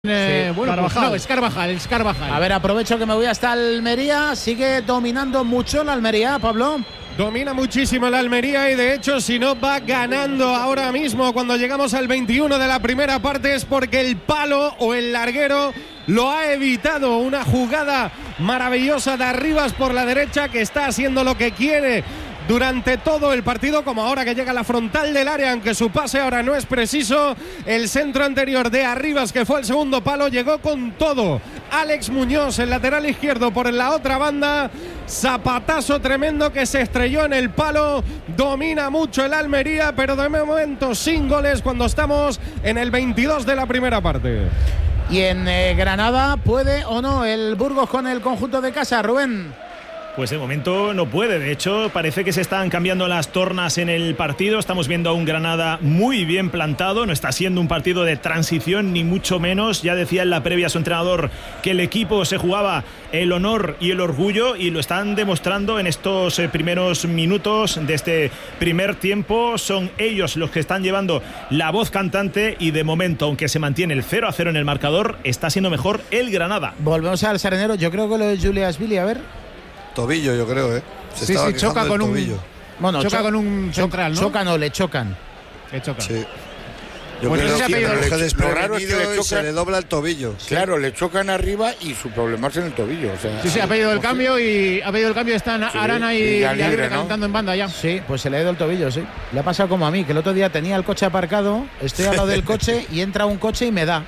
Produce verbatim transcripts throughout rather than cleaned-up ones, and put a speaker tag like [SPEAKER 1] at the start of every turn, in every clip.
[SPEAKER 1] Eh,
[SPEAKER 2] sí,
[SPEAKER 1] bueno,
[SPEAKER 2] Carvajal.
[SPEAKER 1] Pues no, es Carvajal, es Carvajal.
[SPEAKER 2] A ver, aprovecho que me voy hasta Almería. Sigue dominando mucho la Almería, Pablo.
[SPEAKER 3] Domina muchísimo la Almería y de hecho si no va ganando ahora mismo cuando llegamos al veintiuno de la primera parte es porque el palo o el larguero lo ha evitado. Una jugada maravillosa de Arribas por la derecha que está haciendo lo que quiere durante todo el partido, como ahora que llega a la frontal del área, aunque su pase ahora no es preciso. El centro anterior de Arribas, que fue el segundo palo, llegó con todo. Alex Muñoz, el lateral izquierdo, por la otra banda. Zapatazo tremendo que se estrelló en el palo. Domina mucho el Almería, pero de momento sin goles cuando estamos en el veintidós de la primera parte.
[SPEAKER 2] Y en eh, Granada, ¿puede o no el Burgos con el conjunto de casa, Rubén?
[SPEAKER 4] Pues de momento no puede, de hecho parece que se están cambiando las tornas en el partido. Estamos viendo a un Granada muy bien plantado, no está siendo un partido de transición ni mucho menos. Ya decía en la previa su entrenador que el equipo se jugaba el honor y el orgullo y lo están demostrando en estos eh, primeros minutos de este primer tiempo. Son ellos los que están llevando la voz cantante y de momento, aunque se mantiene el cero a cero en el marcador, está siendo mejor el Granada.
[SPEAKER 2] Volvemos al Sardinero, yo creo que lo de Julias Billy, a ver...
[SPEAKER 5] Tobillo, yo creo, ¿eh? Se
[SPEAKER 1] sí, sí, choca con un
[SPEAKER 2] bueno,
[SPEAKER 1] choca
[SPEAKER 2] cho
[SPEAKER 1] con un central, ¿no?
[SPEAKER 2] Chocan o le chocan.
[SPEAKER 1] Le chocan.
[SPEAKER 5] Sí. Yo
[SPEAKER 1] Bueno,
[SPEAKER 5] creo
[SPEAKER 1] ese
[SPEAKER 5] que
[SPEAKER 1] apellido-
[SPEAKER 5] lo deja
[SPEAKER 6] lo raro es que le
[SPEAKER 5] desprevenido y
[SPEAKER 6] chocan-
[SPEAKER 5] se le dobla el tobillo. Sí.
[SPEAKER 6] Claro, le chocan arriba y su problema es en el tobillo. O sea,
[SPEAKER 1] Sí, sí, ha pedido el
[SPEAKER 6] no sé.
[SPEAKER 1] cambio y ha pedido el cambio. Están
[SPEAKER 6] Sí,
[SPEAKER 1] Arana y
[SPEAKER 6] y ya libre,
[SPEAKER 1] Libre
[SPEAKER 6] ¿no?
[SPEAKER 1] cantando en banda ya.
[SPEAKER 2] Sí, pues se le ha ido el tobillo, sí. Le ha pasado como a mí, que el otro día tenía el coche aparcado, estoy al lado del coche y entra un coche y me da.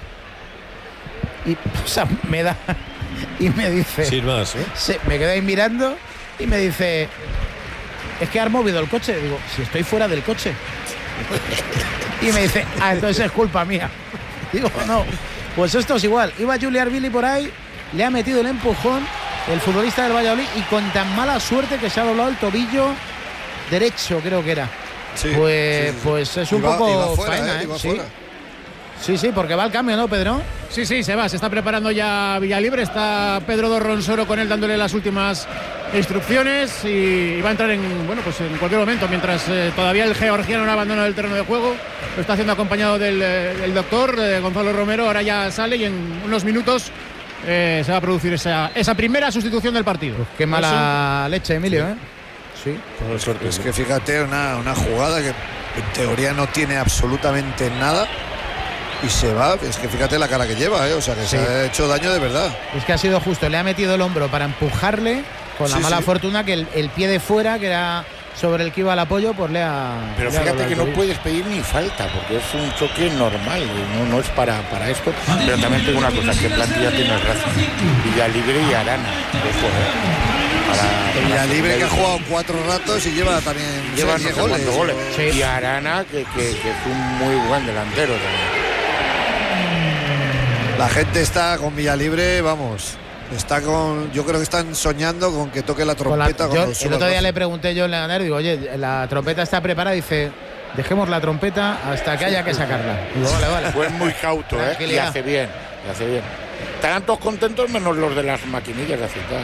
[SPEAKER 2] Y, o sea, me da. Y me dice...
[SPEAKER 7] Sin más, ¿eh?
[SPEAKER 2] Se, me quedé ahí mirando y me dice... Es que has movido el coche. Digo, si estoy fuera del coche. Y me dice, ah, entonces es culpa mía. Digo, no. Pues esto es igual. Iba Julián Billy por ahí, le ha metido el empujón el futbolista del Valladolid y con tan mala suerte que se ha doblado el tobillo derecho, creo que era.
[SPEAKER 5] Sí,
[SPEAKER 2] pues,
[SPEAKER 5] sí, sí.
[SPEAKER 2] pues es un
[SPEAKER 5] Y va-
[SPEAKER 2] poco
[SPEAKER 5] y va fuera,
[SPEAKER 2] faena,
[SPEAKER 5] ¿eh?
[SPEAKER 2] ¿eh?
[SPEAKER 5] Y va
[SPEAKER 2] Sí.
[SPEAKER 5] fuera.
[SPEAKER 2] sí, sí, porque va al cambio, ¿no, Pedro?
[SPEAKER 1] Sí, sí, se va, se está preparando ya Villalibre, está Pedro Dorronsoro con él dándole las últimas instrucciones y va a entrar en, bueno, pues en cualquier momento, mientras eh, todavía el georgiano no abandona el terreno de juego, lo está haciendo acompañado del, eh, del doctor eh, Gonzalo Romero, ahora ya sale y en unos minutos eh, se va a producir esa, esa primera sustitución del partido.
[SPEAKER 2] Qué mala leche, Emilio,
[SPEAKER 5] Sí.
[SPEAKER 2] ¿eh? Sí.
[SPEAKER 7] Por suerte.
[SPEAKER 5] Es que fíjate, una, una jugada que en teoría no tiene absolutamente nada y se va. Es que fíjate la cara que lleva, ¿eh? O sea, que
[SPEAKER 2] Sí.
[SPEAKER 5] se ha hecho daño de verdad.
[SPEAKER 2] Es que ha sido justo, le ha metido el hombro para empujarle con la
[SPEAKER 5] Sí,
[SPEAKER 2] mala
[SPEAKER 5] sí.
[SPEAKER 2] fortuna que el, el pie de fuera, que era sobre el que iba al apoyo, pues le ha...
[SPEAKER 6] Pero
[SPEAKER 2] le ha
[SPEAKER 6] fíjate
[SPEAKER 2] doblado
[SPEAKER 6] que
[SPEAKER 2] el
[SPEAKER 6] no
[SPEAKER 2] tobillo.
[SPEAKER 6] puedes pedir ni falta, porque es un choque normal, no, no es para, para esto. Pero también tengo una cosa, que plantilla tiene el Racing, Villalibre y Arana. Ojo, ¿eh? Para-
[SPEAKER 5] La
[SPEAKER 6] para-
[SPEAKER 5] libre que ha jugado cuatro ratos y lleva también
[SPEAKER 6] lleva no
[SPEAKER 5] seis
[SPEAKER 6] sé
[SPEAKER 5] goles.
[SPEAKER 6] cuántos goles.
[SPEAKER 2] Sí.
[SPEAKER 6] Y Arana, que, que, que es un muy buen delantero también.
[SPEAKER 5] La gente está con Villalibre, vamos. Está con, yo creo que están soñando con que toque la
[SPEAKER 2] Con la-
[SPEAKER 5] trompeta.
[SPEAKER 2] yo,
[SPEAKER 5] cuando
[SPEAKER 2] el
[SPEAKER 5] suba
[SPEAKER 2] otro día
[SPEAKER 5] Racing.
[SPEAKER 2] le pregunté yo en la ganera, digo, oye, la trompeta está preparada, dice, dejemos la trompeta hasta que haya que sacarla. Digo, vale, vale.
[SPEAKER 6] Fue muy cauto, ¿eh? Y
[SPEAKER 2] Tranquilidad.
[SPEAKER 6] hace bien, y hace bien. Estarán todos contentos menos los de las maquinillas de aceitar,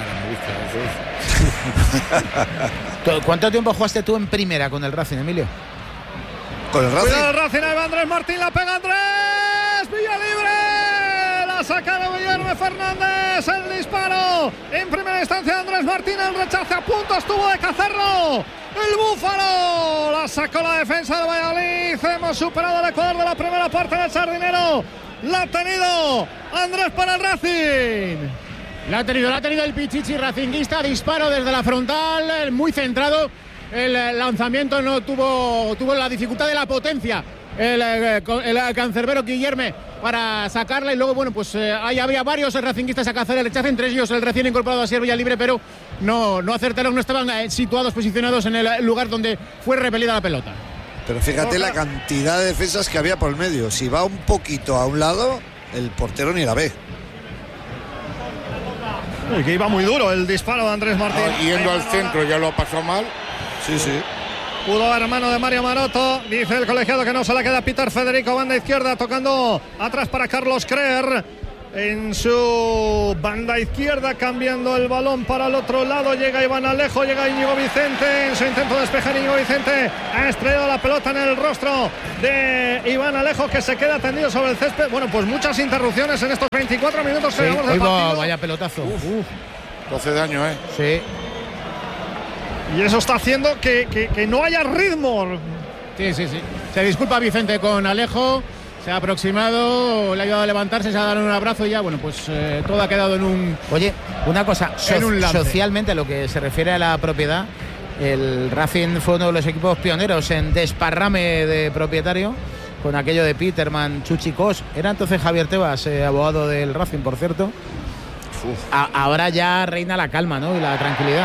[SPEAKER 6] me gusta, eso es.
[SPEAKER 2] ¿Cuánto tiempo jugaste tú en primera con el Racing, Emilio?
[SPEAKER 5] Con el
[SPEAKER 3] Cuidado
[SPEAKER 5] Racing.
[SPEAKER 3] el Racing, ahí va Andrés Martín, la pega Andrés, Villalibre, la saca de Guillermo Fernández, el disparo, en primera instancia Andrés Martín, el rechace a punto estuvo de cazarlo, el Búfalo, la sacó la defensa del Valladolid, hemos superado el Ecuador de la primera parte del Sardinero, la ha tenido Andrés para el Racing.
[SPEAKER 1] La ha tenido, la ha tenido el Pichichi racinguista, disparo desde la frontal, eh, muy centrado. El eh, lanzamiento no tuvo, tuvo la dificultad de la potencia. El, eh, con- el, eh, cancerbero Guillerme para sacarla y luego, bueno, pues eh, ahí había varios racinguistas a cazar el rechace, entre ellos el recién incorporado a Asier Villalibre, pero no, no acertaron, no estaban eh, situados, posicionados en el lugar donde fue repelida la pelota.
[SPEAKER 5] Pero fíjate la cantidad de defensas que había por el medio. Si va un poquito a un lado, el portero ni la ve.
[SPEAKER 3] Uy, que iba muy duro el disparo de Andrés Martín.
[SPEAKER 6] No, yendo al centro ya lo ha pasado mal.
[SPEAKER 5] Sí, sí.
[SPEAKER 3] Pudo hermano de Mario Maroto, dice el colegiado que no se la queda Peter Federico, banda izquierda, tocando atrás para Carlos Creer.
[SPEAKER 7] en su banda izquierda, cambiando el balón para el otro lado. Llega Iván Alejo, llega Íñigo Vicente en su intento de despejar. Íñigo Vicente ha estrellado la pelota en el rostro de Iván Alejo, que se queda tendido sobre el césped. Bueno, pues muchas interrupciones en estos veinticuatro minutos que
[SPEAKER 2] Sí,
[SPEAKER 7] llevamos del
[SPEAKER 2] oigo,
[SPEAKER 7] partido.
[SPEAKER 2] vaya pelotazo.
[SPEAKER 6] Uf, uf. doce de año, ¿eh?
[SPEAKER 2] Sí.
[SPEAKER 7] Y eso está haciendo que, que, que no haya ritmo.
[SPEAKER 1] Sí, sí, sí. Se disculpa Vicente con Alejo. Se ha aproximado, le ha ayudado a levantarse, se ha dado un abrazo y ya, bueno, pues eh, todo ha quedado en un...
[SPEAKER 2] Oye, una cosa, so-
[SPEAKER 1] En un lance.
[SPEAKER 2] socialmente, a lo que se refiere a la propiedad, el Racing fue uno de los equipos pioneros en desparrame de propietario, con aquello de Peterman, Chuchi Cos. Era entonces Javier Tebas, eh, abogado del Racing, por cierto. A- ahora ya reina la calma, ¿no? Y la tranquilidad.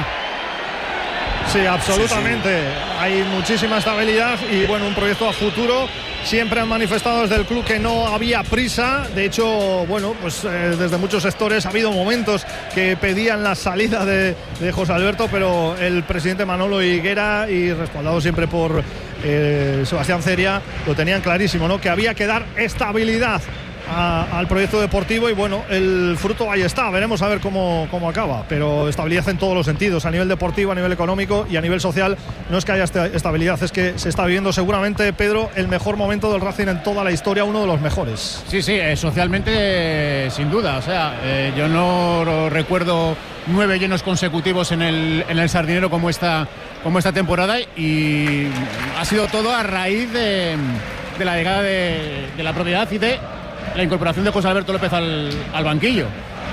[SPEAKER 7] Sí, absolutamente. Sí, sí. Hay muchísima estabilidad y bueno, un proyecto a futuro. Siempre han manifestado desde el club que no había prisa. De hecho, bueno, pues eh, desde muchos sectores ha habido momentos que pedían la salida de, de José Alberto, pero el presidente Manolo Higuera, y respaldado siempre por eh, Sebastián Ceria, lo tenían clarísimo, ¿no? Que había que dar estabilidad A, al proyecto deportivo y bueno, el fruto ahí está, veremos a ver cómo, cómo acaba, pero estabilidad en todos los sentidos, a nivel deportivo, a nivel económico y a nivel social. No es que haya estabilidad, es que se está viviendo seguramente, Pedro, el mejor momento del Racing en toda la historia, uno de los mejores.
[SPEAKER 1] Sí, sí, eh, socialmente eh, sin duda, o sea, eh, yo no recuerdo nueve llenos consecutivos en el, en el Sardinero como esta, como esta temporada, y ha sido todo a raíz de, de la llegada de, de la propiedad y de la incorporación de José Alberto López al, al banquillo.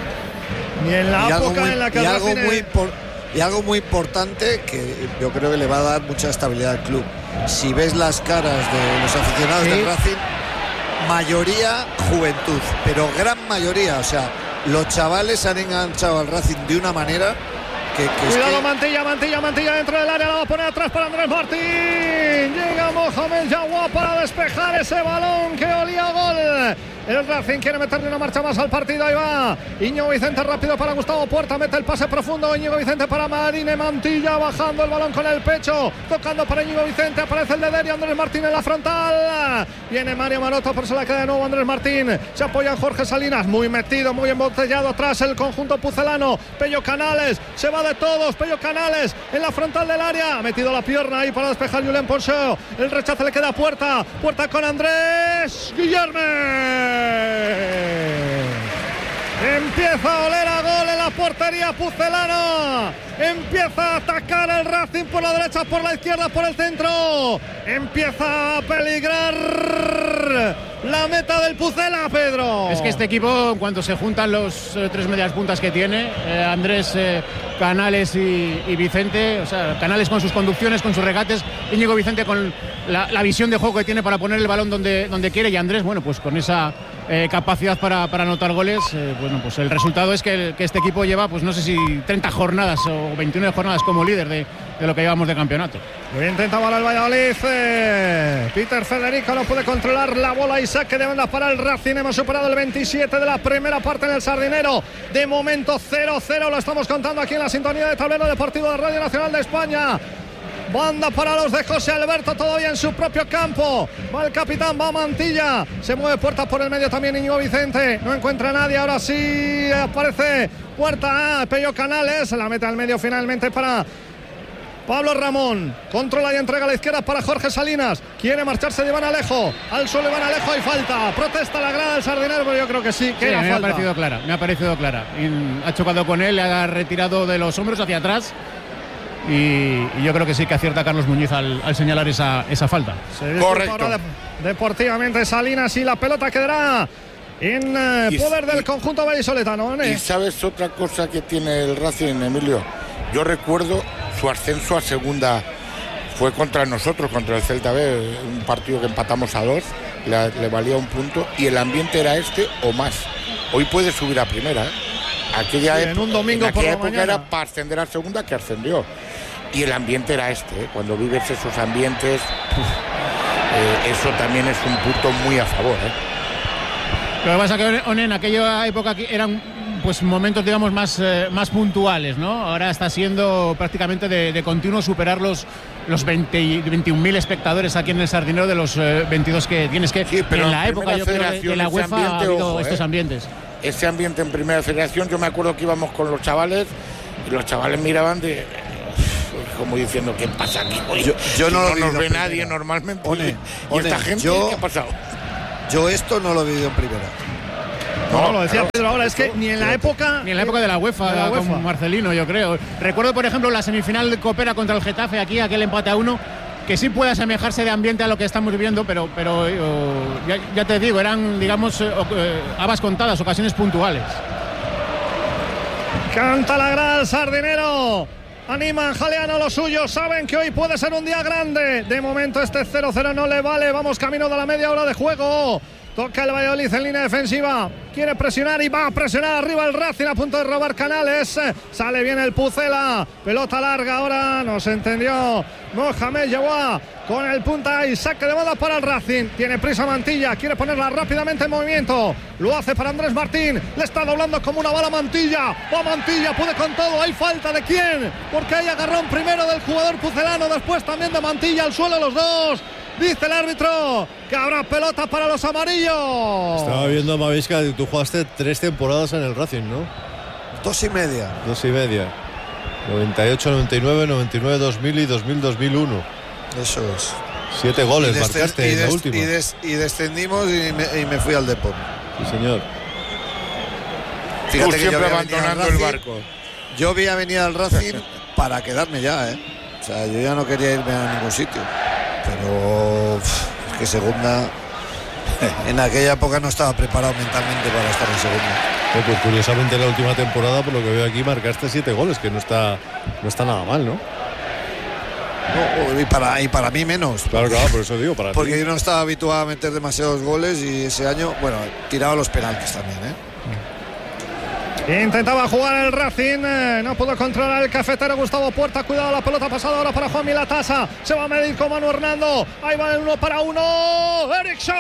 [SPEAKER 7] Y en la
[SPEAKER 5] y
[SPEAKER 7] época
[SPEAKER 5] muy,
[SPEAKER 7] en la que
[SPEAKER 5] y algo,
[SPEAKER 7] tiene...
[SPEAKER 5] muy impor- y algo muy importante que yo creo que le va a dar mucha estabilidad al club. Si ves las caras de los aficionados
[SPEAKER 2] sí.
[SPEAKER 5] del Racing, mayoría juventud, pero gran mayoría. O sea, los chavales han enganchado al Racing de una manera que, que
[SPEAKER 7] Cuidado,
[SPEAKER 5] es que...
[SPEAKER 7] Mantilla, Mantilla, Mantilla dentro del área, la va a poner atrás para Andrés Martín. Llega Mohamed Jawad para despejar ese balón que olía a gol. El Racing quiere meterle una marcha más al partido. Ahí va Íñigo Vicente rápido para Gustavo Puerta. Mete el pase profundo. Íñigo Vicente para Marine Mantilla. Bajando el balón con el pecho. Tocando para Íñigo Vicente. Aparece el de Deri. Andrés Martín en la frontal. Viene Mario Maroto, pero se la queda de nuevo Andrés Martín. Se apoya en Jorge Salinas. Muy metido, muy embotellado atrás el conjunto pucelano. Pello Canales. Se va de todos. Pello Canales en la frontal del área. Ha metido la pierna ahí para despejar Julen Ponce. El rechazo le queda a Puerta. Puerta con Andrés Guillerme. Empieza a oler a gol en la portería pucelana. Empieza a atacar el Racing por la derecha, por la izquierda, por el centro. Empieza a peligrar la meta del Pucela, Pedro.
[SPEAKER 1] Es que este equipo, en cuanto se juntan los eh, tres medias puntas que tiene, eh, Andrés, eh, Canales y, y Vicente, o sea, Canales con sus conducciones, con sus regates, Íñigo Vicente con la, la visión de juego que tiene para poner el balón donde, donde quiere, y Andrés, bueno, pues con esa eh, capacidad para, para anotar goles, eh, bueno, pues el resultado es que, el, que este equipo lleva, pues no sé si treinta jornadas o veintiuna jornadas como líder de, de lo que llevamos de campeonato.
[SPEAKER 7] Lo intenta ahora el Valladolid. eh, Peter Federico no puede controlar la bola y saque de banda para el Racing. Hemos superado el veintisiete de la primera parte en el Sardinero. De momento cero cero, lo estamos contando aquí en la sintonía de Tablero Deportivo de Radio Nacional de España. Banda para los de José Alberto, todavía en su propio campo. Va el capitán, va Mantilla. Se mueve Puerta por el medio también Íñigo Vicente. No encuentra a nadie, ahora sí aparece Puerta. Pello Canales, se la mete al medio finalmente para Pablo Ramón. Controla y entrega a la izquierda para Jorge Salinas. Quiere marcharse de Iván Alejo. Al suelo Iván Alejo, hay falta. Protesta la grada del Sardinero, pero yo creo que sí, que
[SPEAKER 1] sí,
[SPEAKER 7] era
[SPEAKER 1] me
[SPEAKER 7] falta.
[SPEAKER 1] ha parecido clara, me ha parecido clara. Y ha chocado con él, le ha retirado de los hombros hacia atrás. Y, y yo creo que sí que acierta Carlos Muñiz al, al señalar esa, esa falta.
[SPEAKER 7] Se Correcto. Ahora de, deportivamente Salinas, y la pelota quedará en eh, y, poder del y, conjunto vallisoletano. ¿eh?
[SPEAKER 6] Y sabes otra cosa que tiene el Racing, Emilio. Yo recuerdo su ascenso a segunda, fue contra nosotros, contra el Celta B, un partido que empatamos a dos, le, le valía un punto, y el ambiente era este o más. Hoy puede subir a primera, ¿eh? Aquella
[SPEAKER 7] sí,
[SPEAKER 6] época,
[SPEAKER 7] en un domingo
[SPEAKER 6] en
[SPEAKER 7] por la
[SPEAKER 6] época
[SPEAKER 7] mañana
[SPEAKER 6] era para ascender a segunda, que ascendió. Y el ambiente era este, ¿eh? Cuando vives esos ambientes, uf, eh, eso también es un punto muy a favor, ¿eh?
[SPEAKER 1] Lo que pasa es que en aquella época eran pues momentos, digamos, más, eh, más puntuales, ¿no? Ahora está siendo prácticamente de, de continuo superar los, los veinte, veintiún mil espectadores aquí en el Sardinero de los eh, veintidós que tienes que...
[SPEAKER 6] Sí, pero
[SPEAKER 1] en la época yo creo que en la UEFA ha habido
[SPEAKER 6] ojo,
[SPEAKER 1] estos
[SPEAKER 6] eh.
[SPEAKER 1] ambientes.
[SPEAKER 6] ese ambiente en Primera Federación. Yo me acuerdo que íbamos con los chavales y los chavales miraban de como diciendo, ¿qué pasa aquí? Oye,
[SPEAKER 5] yo, yo
[SPEAKER 6] si
[SPEAKER 5] no,
[SPEAKER 6] no
[SPEAKER 5] lo
[SPEAKER 6] nos ve
[SPEAKER 5] primera.
[SPEAKER 6] nadie normalmente.
[SPEAKER 5] One,
[SPEAKER 6] y
[SPEAKER 5] one,
[SPEAKER 6] esta gente,
[SPEAKER 5] yo,
[SPEAKER 6] ¿qué ha pasado?
[SPEAKER 5] Yo esto no lo he vivido en primera.
[SPEAKER 7] No, no, lo decía
[SPEAKER 5] claro,
[SPEAKER 7] Pedro ahora, es que ni en la época
[SPEAKER 1] Ni en la época de la UEFA,
[SPEAKER 7] de la UEFA.
[SPEAKER 1] con Marcelino, yo creo. Recuerdo, por ejemplo, la semifinal de Copera contra el Getafe, aquí, aquel empate a uno, que sí puede asemejarse de ambiente a lo que estamos viviendo, pero, pero eh, ya, ya te digo, eran, digamos, eh, eh, habas contadas, ocasiones puntuales.
[SPEAKER 7] Canta la grada el Sardinero. Animan, jalean a los suyos, saben que hoy puede ser un día grande. De momento este cero cero no le vale, vamos camino de la media hora de juego. Toca el Valladolid en línea defensiva. Quiere presionar y va a presionar arriba el Racing a punto de robar Canales. Sale bien el Pucela. Pelota larga ahora. No se entendió. Mohamed Yawa con el punta y saque de banda para el Racing. Tiene prisa Mantilla. Quiere ponerla rápidamente en movimiento. Lo hace para Andrés Martín. Le está doblando como una bala Mantilla. Va Mantilla. Puede con todo. ¿Hay falta de quién? Porque hay agarrón primero del jugador pucelano. Después también de Mantilla. Al suelo los dos. Dice el árbitro que habrá pelota para los amarillos.
[SPEAKER 8] Estaba viendo, Mavisca, que tú jugaste tres temporadas en el Racing, ¿no?
[SPEAKER 5] Dos y media.
[SPEAKER 8] Dos y media. noventa y ocho, noventa y nueve, noventa y nueve, dos mil y dos mil, dos mil uno.
[SPEAKER 5] Eso es.
[SPEAKER 8] Siete goles
[SPEAKER 5] Y descend-
[SPEAKER 8] marcaste
[SPEAKER 5] y
[SPEAKER 8] en la
[SPEAKER 5] des-
[SPEAKER 8] última.
[SPEAKER 5] Y, des- y descendimos y me, y me fui al Depor.
[SPEAKER 8] Sí, señor.
[SPEAKER 5] Fíjate
[SPEAKER 6] Tú
[SPEAKER 5] que yo
[SPEAKER 6] siempre
[SPEAKER 5] voy a venir al
[SPEAKER 6] abandonando el
[SPEAKER 5] Racing.
[SPEAKER 6] barco.
[SPEAKER 5] Yo vi a venir al Racing para quedarme ya, ¿eh? O sea, yo ya no quería irme a ningún sitio. Pero uf, es que segunda, en aquella época no estaba preparado mentalmente para estar en segunda.
[SPEAKER 8] Eh, pues curiosamente en la última temporada, por lo que veo aquí, marcaste siete goles, que no está, no está nada mal, ¿no?
[SPEAKER 5] No, y, para, y para mí menos.
[SPEAKER 8] Claro, claro, por eso digo, para
[SPEAKER 5] Porque
[SPEAKER 8] ti.
[SPEAKER 5] yo no estaba habituado a meter demasiados goles y ese año, bueno, tiraba los penaltis también, ¿eh?
[SPEAKER 7] Intentaba jugar el Racing, eh, no pudo controlar el cafetero Gustavo Puerta. Cuidado, la pelota pasada ahora para Juan Milatasa. Se va a medir con Manu Hernando. Ahí va el uno para uno. Eriksson.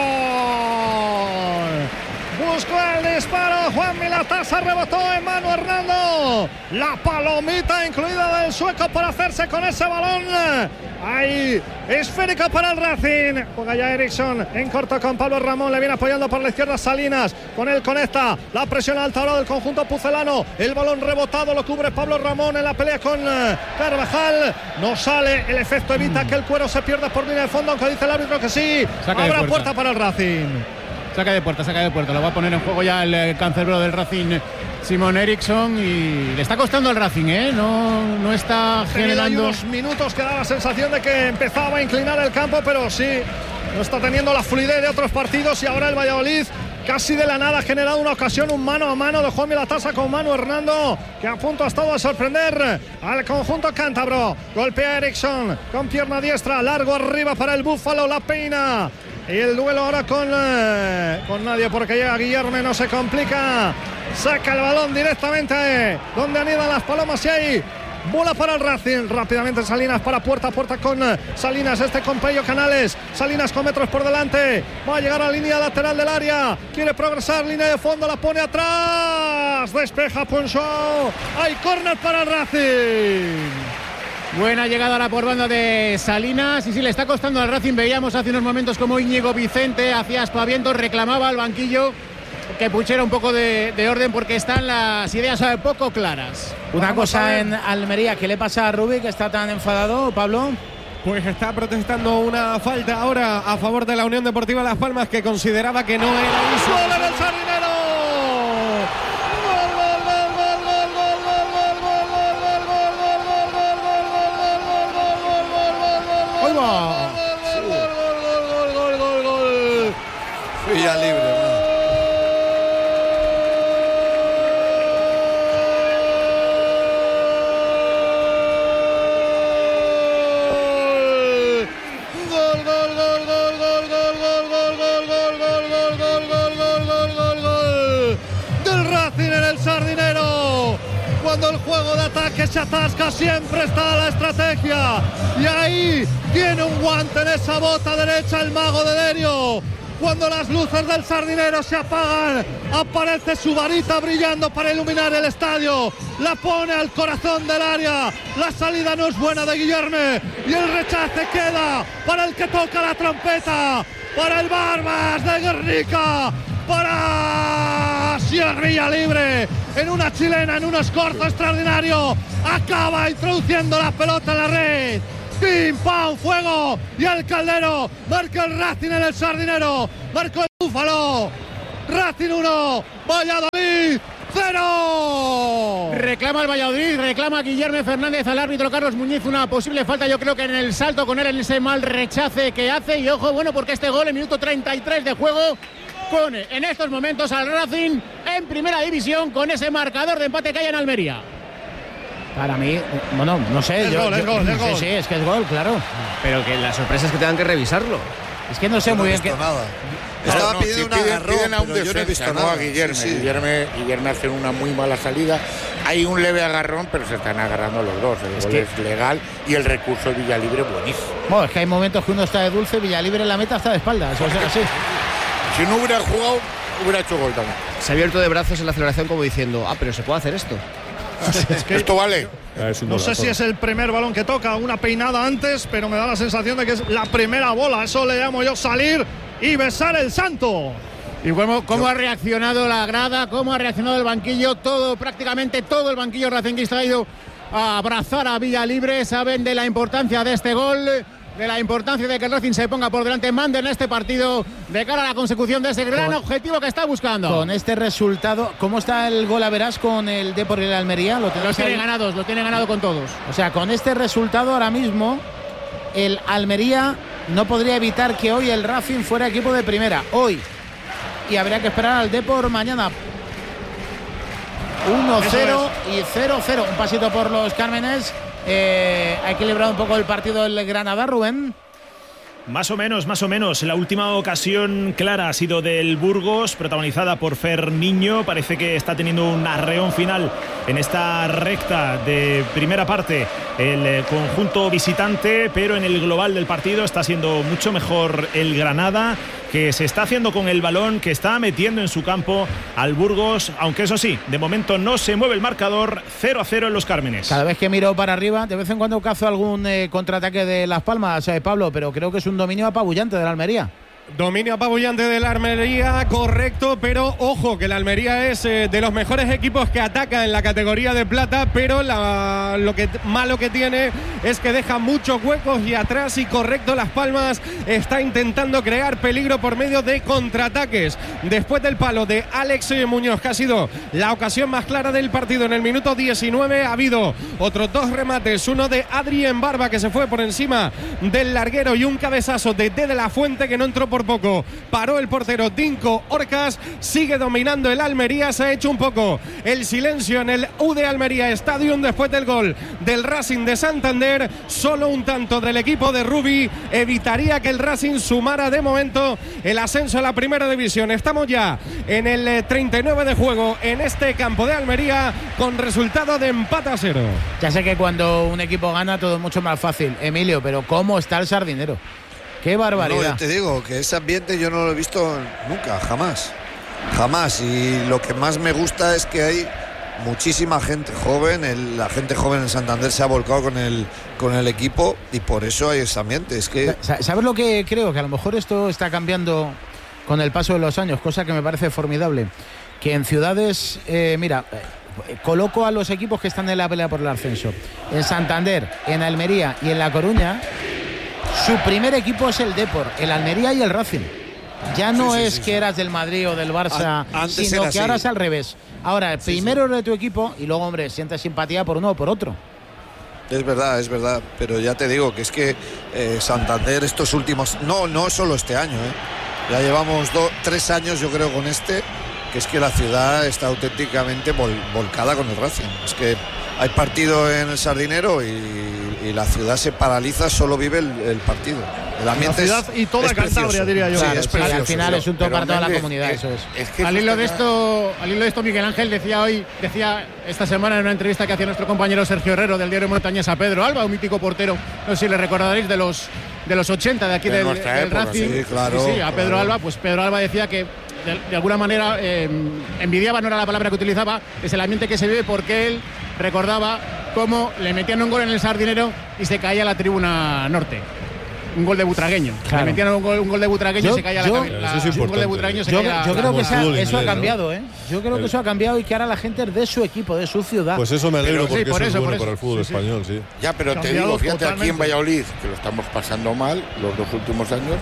[SPEAKER 7] Buscó el disparo. Juan Milatasa rebotó en Manu Hernando. La palomita incluida del sueco para hacerse con ese balón. Ahí, esférica para el Racing. Juega ya Eriksson en corto con Pablo Ramón. Le viene apoyando por la izquierda Salinas. Con él conecta. La presión alta ahora del conjunto pucelano. El balón rebotado lo cubre Pablo Ramón en la pelea con uh, Carvajal. No sale. El efecto evita que el cuero se pierda por línea de fondo. Aunque dice el árbitro que sí.
[SPEAKER 1] Saca de
[SPEAKER 7] Habrá
[SPEAKER 1] puerta.
[SPEAKER 7] puerta para el Racing.
[SPEAKER 1] Saca de puerta, saca de puerta. Lo va a poner en juego ya el eh, cancerbero del Racing, Simón Eriksson. Y le está costando al Racing, ¿eh? No, no está
[SPEAKER 7] Tenido ahí
[SPEAKER 1] generando.
[SPEAKER 7] unos minutos que da la sensación de que empezaba a inclinar el campo, pero sí, no está teniendo la fluidez de otros partidos. Y ahora el Valladolid casi de la nada ha generado una ocasión, un mano a mano de Juan Milatasa con Manu Hernando, que a punto ha estado a sorprender al conjunto cántabro. Golpea a Eriksson con pierna diestra, largo arriba para el Búfalo, la peina. Y el duelo ahora con, eh, con nadie, porque llega Guillermo, no se complica. Saca el balón directamente eh, donde anidan las palomas y ahí bola para el Racing. Rápidamente Salinas para puerta, puerta con eh, Salinas, este con Pello Canales. Salinas con metros por delante. Va a llegar a la línea lateral del área. Quiere progresar, línea de fondo, la pone atrás. Despeja Punchó. Hay córner para el Racing.
[SPEAKER 1] Buena llegada ahora por banda de Salinas. Y sí, le está costando al Racing. Veíamos hace unos momentos como Íñigo Vicente hacía aspavientos, reclamaba al banquillo que pusiera un poco de, de orden porque están las ideas poco claras.
[SPEAKER 2] Una
[SPEAKER 1] Vamos a
[SPEAKER 2] cosa
[SPEAKER 1] ver.
[SPEAKER 2] en Almería, ¿qué le pasa a Rubí que está tan enfadado, Pablo?
[SPEAKER 3] Pues está protestando una falta ahora a favor de la Unión Deportiva Las Palmas, que consideraba que no era eso.
[SPEAKER 7] ¡Gol en el Sardinero!
[SPEAKER 1] ¡Ahí va!
[SPEAKER 5] Villa libre, ¿no?
[SPEAKER 7] Cuando el juego de ataque se atasca siempre está la estrategia, y ahí tiene un guante en esa bota derecha el mago de Derio. Cuando las luces del Sardinero se apagan, aparece su varita brillando para iluminar el estadio. La pone al corazón del área. La salida no es buena de Guillerme y el rechace queda para el que toca la trompeta, para el Barbas de Guernica, para el Villalibre en una chilena, en un escorzo extraordinario. Acaba introduciendo la pelota en la red. ¡Pim, pam, fuego! Y el Caldero marca el Racing en el Sardinero. Marcó el Búfalo. Racing uno, Valladolid cero.
[SPEAKER 1] Reclama el Valladolid, reclama Guillermo Fernández al árbitro Carlos Muñiz una posible falta, yo creo que en el salto con él, en ese mal rechace que hace. Y ojo, bueno, porque este gol en minuto treinta y tres de juego pone en estos momentos al Racing en primera división con ese marcador de empate que hay en Almería.
[SPEAKER 2] Para mí, bueno, no sé.
[SPEAKER 7] Es
[SPEAKER 2] yo,
[SPEAKER 7] gol,
[SPEAKER 2] yo,
[SPEAKER 7] es gol, es
[SPEAKER 2] sí,
[SPEAKER 7] gol.
[SPEAKER 2] sí, es que es gol, claro.
[SPEAKER 9] Pero que la sorpresa es que tengan que revisarlo.
[SPEAKER 2] Es que no sé
[SPEAKER 5] Yo no
[SPEAKER 2] muy
[SPEAKER 5] he
[SPEAKER 2] bien
[SPEAKER 5] visto
[SPEAKER 2] qué.
[SPEAKER 5] nada.
[SPEAKER 6] No,
[SPEAKER 5] Estaba
[SPEAKER 6] no,
[SPEAKER 5] pidiendo
[SPEAKER 6] si
[SPEAKER 5] un
[SPEAKER 6] piden,
[SPEAKER 5] agarrón,
[SPEAKER 6] piden a un
[SPEAKER 5] pero yo no he
[SPEAKER 6] defensa,
[SPEAKER 5] visto
[SPEAKER 6] no
[SPEAKER 5] nada.
[SPEAKER 6] a Guillermo.
[SPEAKER 5] Sí, sí.
[SPEAKER 6] Guillermo. Guillermo hace una muy mala salida. Hay un leve agarrón, pero se están agarrando los dos. El
[SPEAKER 2] Es
[SPEAKER 6] gol
[SPEAKER 2] que-
[SPEAKER 6] es legal y el recurso de Villalibre buenísimo.
[SPEAKER 2] Bueno, es que hay momentos que uno está de dulce, Villalibre en la meta está de espaldas. O sea, así.
[SPEAKER 6] Si no hubiera jugado, hubiera hecho gol también.
[SPEAKER 9] Se ha abierto de brazos en la celebración como diciendo, ah, pero se puede hacer esto.
[SPEAKER 7] Es que
[SPEAKER 6] Esto vale.
[SPEAKER 8] Es un
[SPEAKER 7] no sé
[SPEAKER 8] golazo.
[SPEAKER 7] si es el primer balón que toca, una peinada antes, pero me da la sensación de que es la primera bola. Eso le llamo yo salir y besar el santo.
[SPEAKER 1] Y cómo, cómo ha reaccionado la grada, cómo ha reaccionado el banquillo, todo, prácticamente todo el banquillo racinguista ha ido a abrazar a Villalibre. Saben de la importancia de este gol, de la importancia de que el Racing se ponga por delante, mande en este partido de cara a la consecución de ese gran
[SPEAKER 2] Con-
[SPEAKER 1] objetivo que está buscando.
[SPEAKER 2] Con este resultado, ¿cómo está el gol a verás con el Depor y el Almería? ¿Lo
[SPEAKER 1] Los
[SPEAKER 2] tenéis
[SPEAKER 1] tiene
[SPEAKER 2] ahí?
[SPEAKER 1] ganados, lo tiene ganado con todos.
[SPEAKER 2] O sea, con este resultado ahora mismo, el Almería no podría evitar que hoy el Racing fuera equipo de primera. Hoy. Y habría que esperar al Depor mañana. uno cero y cero cero. Un pasito por los Cármenes. Eh, ha equilibrado un poco el partido el Granada, Rubén.
[SPEAKER 4] Más o menos, más o menos. La última ocasión clara ha sido del Burgos, protagonizada por Fer Niño. Parece que está teniendo un arreón final en esta recta de primera parte el eh, conjunto visitante, pero en el global del partido está siendo mucho mejor el Granada, que se está haciendo con el balón, que está metiendo en su campo al Burgos, aunque eso sí, de momento no se mueve el marcador. Cero a cero en los Cármenes.
[SPEAKER 2] Cada vez que miro para arriba, de vez en cuando cazo algún eh, contraataque de Las Palmas, eh, Pablo, pero creo que es un dominio apabullante de la Almería.
[SPEAKER 3] Dominio apabullante de la Almería, correcto, pero ojo que la Almería es eh, de los mejores equipos que ataca en la categoría de plata, pero la, lo que malo que tiene es que deja muchos huecos y atrás, y correcto, Las Palmas está intentando crear peligro por medio de contraataques. Después del palo de Alex Muñoz, que ha sido la ocasión más clara del partido en el minuto diecinueve, ha habido otros dos remates, uno de Adrien Barba, que se fue por encima del larguero, y un cabezazo de De, de la Fuente, que no entró por poco. Paró el portero Dinko Orcas. Sigue dominando el Almería. Se ha hecho un poco el silencio en el U de Almería Stadium después del gol del Racing de Santander. Solo un tanto del equipo de Rubi evitaría que el Racing sumara de momento el ascenso a la primera división. Estamos ya en el treinta y nueve de juego en este campo de Almería, con resultado de empate a cero.
[SPEAKER 2] Ya sé que cuando un equipo gana todo es mucho más fácil, Emilio, pero ¿cómo está el Sardinero? ¡Qué barbaridad!
[SPEAKER 5] No, yo te digo que ese ambiente yo no lo he visto nunca, jamás. Jamás. Y lo que más me gusta es que hay muchísima gente joven. El, la gente joven en Santander se ha volcado con el, con el equipo y por eso hay ese ambiente. Es que
[SPEAKER 2] ¿Sabes lo que creo? Que a lo mejor esto está cambiando con el paso de los años, cosa que me parece formidable. Que en ciudades, eh, mira, eh, coloco a los equipos que están en la pelea por el ascenso. En Santander, en Almería y en La Coruña, su primer equipo es el Depor, el Almería y el Racing. Ya no
[SPEAKER 5] Sí, sí,
[SPEAKER 2] es
[SPEAKER 5] sí,
[SPEAKER 2] que
[SPEAKER 5] sí.
[SPEAKER 2] eras del Madrid o del Barça,
[SPEAKER 5] An- antes
[SPEAKER 2] sino
[SPEAKER 5] era
[SPEAKER 2] que ahora
[SPEAKER 5] así.
[SPEAKER 2] es al revés. Ahora, el
[SPEAKER 5] Sí,
[SPEAKER 2] primero es de tu equipo y luego, hombre, sientes simpatía por uno o por otro.
[SPEAKER 5] es verdad, es verdad. Pero ya te digo que es que eh, Santander estos últimos... No, no solo este año, ¿eh? Ya llevamos do, tres años yo creo con este, que es que la ciudad está auténticamente vol, volcada con el Racing. Es que hay partido en el Sardinero y, y la ciudad se paraliza, solo vive el, el partido. El
[SPEAKER 7] La
[SPEAKER 5] ambiente
[SPEAKER 7] ciudad
[SPEAKER 5] es,
[SPEAKER 7] y toda
[SPEAKER 5] es
[SPEAKER 7] Cantabria,
[SPEAKER 5] precioso.
[SPEAKER 7] diría yo.
[SPEAKER 5] Sí,
[SPEAKER 2] Claro,
[SPEAKER 5] es
[SPEAKER 2] sí,
[SPEAKER 5] precioso.
[SPEAKER 2] al final es un todo
[SPEAKER 6] Pero,
[SPEAKER 2] para toda la
[SPEAKER 6] Méndez,
[SPEAKER 2] comunidad,
[SPEAKER 6] eh,
[SPEAKER 2] eso es.
[SPEAKER 6] Es que
[SPEAKER 1] Al
[SPEAKER 6] eso
[SPEAKER 1] hilo de
[SPEAKER 6] está-
[SPEAKER 1] esto, al hilo de esto, Miguel Ángel decía hoy, decía esta semana en una entrevista que hacía nuestro compañero Sergio Herrero del diario Montañés a Pedro Alba, un mítico portero, no sé si le recordaréis, de los de los ochenta de aquí
[SPEAKER 6] De
[SPEAKER 1] del,
[SPEAKER 6] nuestra
[SPEAKER 1] del
[SPEAKER 6] época,
[SPEAKER 1] Racing.
[SPEAKER 5] sí, claro,
[SPEAKER 1] Sí, sí, a Pedro
[SPEAKER 5] claro.
[SPEAKER 1] Alba, pues Pedro Alba decía que de, de alguna manera eh, envidiaba, no era la palabra que utilizaba, es el ambiente que se vive, porque él recordaba cómo le metían un gol en el Sardinero y se caía la tribuna norte. un gol de butragueño.
[SPEAKER 2] Claro.
[SPEAKER 1] Le metían un gol, un gol de butragueño
[SPEAKER 2] Yo-
[SPEAKER 1] y se caía
[SPEAKER 2] yo-
[SPEAKER 1] la cabeza.
[SPEAKER 8] Eso es
[SPEAKER 1] Un gol de
[SPEAKER 8] importante.
[SPEAKER 1] butragueño se
[SPEAKER 2] Yo,
[SPEAKER 1] caía
[SPEAKER 2] yo
[SPEAKER 1] la-
[SPEAKER 2] creo que
[SPEAKER 8] el
[SPEAKER 2] esa-
[SPEAKER 8] fútbol
[SPEAKER 2] eso ha
[SPEAKER 8] inglés, ¿no?
[SPEAKER 2] cambiado, ¿eh? Yo creo que eso ha cambiado y que ahora la gente es de su equipo, de su ciudad.
[SPEAKER 8] Pues eso me alegro
[SPEAKER 1] Pero sí,
[SPEAKER 8] porque
[SPEAKER 1] por
[SPEAKER 8] eso,
[SPEAKER 1] eso,
[SPEAKER 8] es
[SPEAKER 1] por
[SPEAKER 8] bueno
[SPEAKER 1] eso.
[SPEAKER 8] para el fútbol
[SPEAKER 1] Sí, sí.
[SPEAKER 8] español, sí.
[SPEAKER 6] Ya, pero te
[SPEAKER 7] Cambiado
[SPEAKER 6] digo, fíjate, aquí
[SPEAKER 7] totalmente.
[SPEAKER 6] en Valladolid, que lo estamos pasando mal los dos últimos años,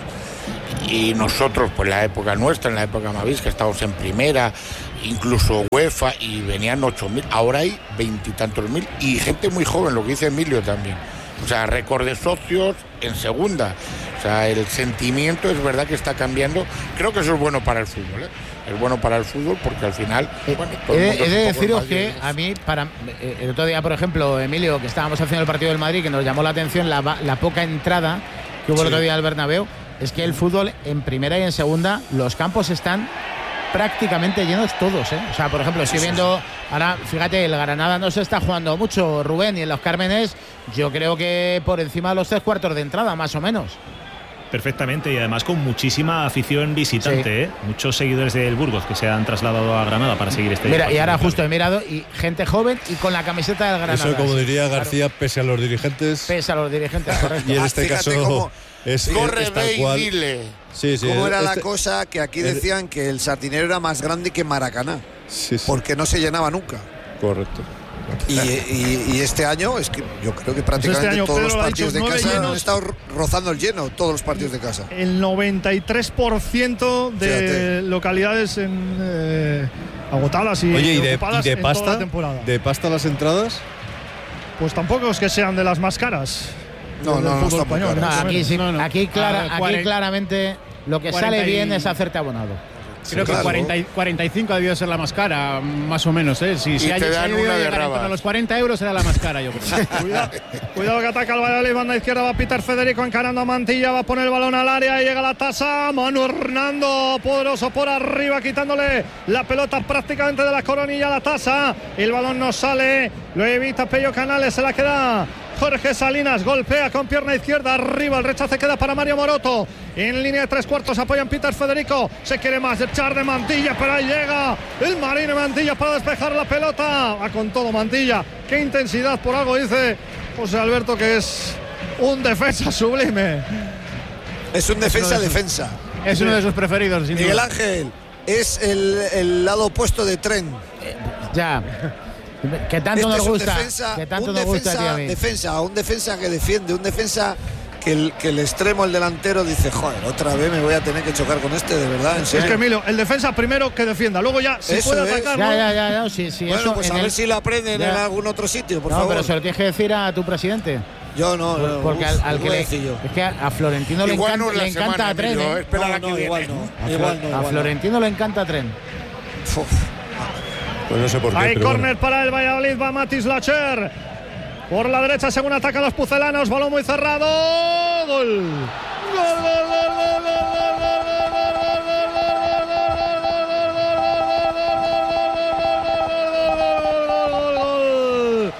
[SPEAKER 6] y nosotros, pues la época nuestra, en la época Mavis, que estábamos en primera, incluso UEFA, y venían ocho mil, ahora hay veintitantos mil, y gente muy joven, lo que dice Emilio también. O sea, récord de socios en segunda. O sea, el sentimiento es verdad que está cambiando. Creo que eso es bueno para el fútbol, ¿eh? Es bueno para el fútbol porque al final...
[SPEAKER 2] Eh,
[SPEAKER 6] bueno, todo
[SPEAKER 2] he
[SPEAKER 6] el
[SPEAKER 2] de,
[SPEAKER 6] mundo
[SPEAKER 2] he de
[SPEAKER 6] es un poco
[SPEAKER 2] deciros
[SPEAKER 6] el
[SPEAKER 2] que
[SPEAKER 6] Madrid,
[SPEAKER 2] a mí, para eh, el otro día, por ejemplo, Emilio, que estábamos haciendo el partido del Madrid, que nos llamó la atención la, ba- la poca entrada que hubo el
[SPEAKER 6] Sí.
[SPEAKER 2] otro día al Bernabéu, es que el fútbol en primera y en segunda, los campos están prácticamente llenos todos, ¿eh? O sea, por ejemplo, estoy viendo, ahora, fíjate, el Granada no se está jugando mucho, Rubén, y en los Cármenes, yo creo que por encima de los tres cuartos de entrada, más o menos.
[SPEAKER 4] Perfectamente, y además con muchísima afición visitante,
[SPEAKER 2] Sí.
[SPEAKER 4] ¿eh? Muchos seguidores del Burgos que se han trasladado a Granada para seguir este
[SPEAKER 2] Mira, y
[SPEAKER 4] partido.
[SPEAKER 2] ahora justo he mirado, y gente joven y con la camiseta del Granada.
[SPEAKER 8] Eso, como
[SPEAKER 2] sí,
[SPEAKER 8] diría
[SPEAKER 2] claro.
[SPEAKER 8] García, pese a los dirigentes.
[SPEAKER 2] Pese a los dirigentes, correcto.
[SPEAKER 8] Y en
[SPEAKER 5] Ah,
[SPEAKER 8] este
[SPEAKER 5] fíjate
[SPEAKER 8] caso
[SPEAKER 5] cómo-
[SPEAKER 8] es, es,
[SPEAKER 6] Corre,
[SPEAKER 8] es tal
[SPEAKER 6] ve y
[SPEAKER 8] cual.
[SPEAKER 6] dile.
[SPEAKER 8] Sí, sí.
[SPEAKER 5] ¿Cómo era la
[SPEAKER 8] este-
[SPEAKER 5] cosa que aquí
[SPEAKER 8] el-
[SPEAKER 5] decían que el Sardinero era más grande que Maracaná?
[SPEAKER 8] Sí, sí,
[SPEAKER 5] Porque no se llenaba nunca.
[SPEAKER 8] correcto.
[SPEAKER 5] Y, y- y este año es que yo creo que prácticamente
[SPEAKER 7] año
[SPEAKER 5] todos
[SPEAKER 7] Pedro
[SPEAKER 5] los
[SPEAKER 7] lo ha
[SPEAKER 5] partidos de
[SPEAKER 7] dicho, nueve
[SPEAKER 5] casa han
[SPEAKER 7] llenos.
[SPEAKER 5] estado rozando el lleno, todos los partidos de casa.
[SPEAKER 7] El noventa y tres por ciento de
[SPEAKER 5] Fíjate.
[SPEAKER 7] localidades en, eh, agotadas y,
[SPEAKER 8] Oye, ¿y de,
[SPEAKER 7] ocupadas
[SPEAKER 8] y de
[SPEAKER 7] en toda
[SPEAKER 8] pasta?
[SPEAKER 7] la temporada.
[SPEAKER 8] ¿De pasta las entradas?
[SPEAKER 7] Pues tampoco es que sean de las más caras.
[SPEAKER 5] No,
[SPEAKER 7] del
[SPEAKER 5] no, no
[SPEAKER 7] fútbol
[SPEAKER 5] está muy
[SPEAKER 7] español,
[SPEAKER 5] caro.
[SPEAKER 2] No,
[SPEAKER 7] más o
[SPEAKER 2] aquí,
[SPEAKER 7] menos.
[SPEAKER 2] sí,
[SPEAKER 1] No, no.
[SPEAKER 2] aquí, clara-
[SPEAKER 1] Ah,
[SPEAKER 2] aquí
[SPEAKER 1] cuaren-
[SPEAKER 2] claramente lo que
[SPEAKER 1] cuarenta
[SPEAKER 2] sale
[SPEAKER 1] y-
[SPEAKER 2] bien es hacerte abonado.
[SPEAKER 1] Creo
[SPEAKER 5] claro.
[SPEAKER 1] que cuarenta y- cuarenta y cinco ha debido ser la más cara, más o menos. ¿eh? Si, si
[SPEAKER 6] Y
[SPEAKER 1] hay,
[SPEAKER 6] te
[SPEAKER 1] si
[SPEAKER 6] dan
[SPEAKER 1] ha debido
[SPEAKER 6] una de
[SPEAKER 1] llegar en torno a
[SPEAKER 6] rabas.
[SPEAKER 1] los cuarenta euros era la más cara, yo creo.
[SPEAKER 7] Cuidado, cuidado que ataca el Valladolid, banda izquierda va Peter Federico encarando a Mantilla, va a poner el balón al área y llega la tasa, Manu Hernando, poderoso por arriba, quitándole la pelota prácticamente de la coronilla a la tasa, el balón no sale, lo evita Pello Canales, se la queda Jorge Salinas, golpea con pierna izquierda arriba, el rechace queda para Mario Moroto, en línea de tres cuartos apoyan Peter Federico, se quiere más echar de Mantilla, pero ahí llega el Marino Mantilla para despejar la pelota, va con todo Mantilla, qué intensidad, por algo dice José Alberto que es un defensa sublime.
[SPEAKER 5] Es un defensa-defensa.
[SPEAKER 1] Es uno de sus preferidos, sin
[SPEAKER 5] Miguel
[SPEAKER 1] duda.
[SPEAKER 5] Ángel es el, el lado opuesto de Tren.
[SPEAKER 2] Ya. Que tanto
[SPEAKER 5] Este
[SPEAKER 2] nos
[SPEAKER 5] es un
[SPEAKER 2] gusta.
[SPEAKER 5] defensa,
[SPEAKER 2] Que tanto
[SPEAKER 5] un
[SPEAKER 2] nos gusta a ti y
[SPEAKER 5] defensa,
[SPEAKER 2] a mí.
[SPEAKER 5] defensa, un defensa que defiende, un defensa que el, que el extremo, el delantero, dice, joder, otra vez me voy a tener que chocar con este, de verdad, en
[SPEAKER 7] Es
[SPEAKER 5] serio.
[SPEAKER 7] que Emilio, el defensa primero que defienda, luego ya si
[SPEAKER 5] Eso
[SPEAKER 7] puede
[SPEAKER 5] es.
[SPEAKER 7] atacar,
[SPEAKER 2] Ya,
[SPEAKER 7] ¿no?
[SPEAKER 2] ya, ya, ya, sí, sí,
[SPEAKER 5] Bueno,
[SPEAKER 2] eso
[SPEAKER 5] pues
[SPEAKER 2] en
[SPEAKER 5] a ver
[SPEAKER 2] el-
[SPEAKER 5] si lo aprenden en
[SPEAKER 2] Ya.
[SPEAKER 5] algún otro sitio, por
[SPEAKER 2] No,
[SPEAKER 5] favor.
[SPEAKER 2] pero se lo tienes que decir a tu presidente.
[SPEAKER 5] Yo no, no,
[SPEAKER 2] Porque
[SPEAKER 5] uf,
[SPEAKER 2] al, al
[SPEAKER 5] lo
[SPEAKER 2] que
[SPEAKER 5] voy a
[SPEAKER 2] le,
[SPEAKER 5] decir yo.
[SPEAKER 2] es que a, a Florentino le
[SPEAKER 6] Igual
[SPEAKER 2] encanta,
[SPEAKER 6] no es la
[SPEAKER 2] le encanta
[SPEAKER 6] semana,
[SPEAKER 2] a Tren.
[SPEAKER 6] Emilio,
[SPEAKER 2] ¿eh?
[SPEAKER 6] espera la
[SPEAKER 5] No,
[SPEAKER 6] que
[SPEAKER 5] no,
[SPEAKER 6] viene.
[SPEAKER 5] igual no.
[SPEAKER 2] A,
[SPEAKER 5] Igual
[SPEAKER 2] Flo-
[SPEAKER 5] no,
[SPEAKER 2] a
[SPEAKER 5] igual no.
[SPEAKER 2] Florentino le encanta Tren.
[SPEAKER 5] Uf.
[SPEAKER 8] Pues no sé por qué.
[SPEAKER 7] Hay
[SPEAKER 8] pero bueno.
[SPEAKER 7] córner para el Valladolid, va Matis Lacher. Por la derecha, según atacan los pucelanos, balón muy cerrado. Gol. Gol, gol, gol, gol, gol, gol,